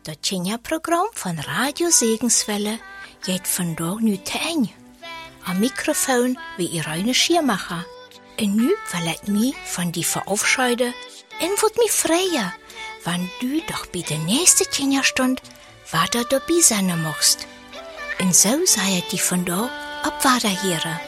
Das Kinderprogramm von Radio Segenswelle geht von da nu te ein. Am Mikrofon wie Irene Schiermacher. Und nu will ich mich von die verabschieden und würd mich freuen, wenn du doch bei der nächsten Kinderstunde weiter dabei sein machst. Und so sei die von da ab weiter hören.